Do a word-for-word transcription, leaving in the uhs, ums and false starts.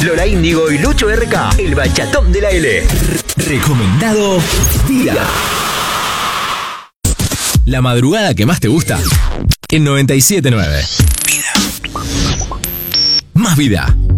Lola Índigo y Lucho R K, el bachatón de la L. Recomendado día. La madrugada que más te gusta en noventa y siete nueve. Vida. Más vida.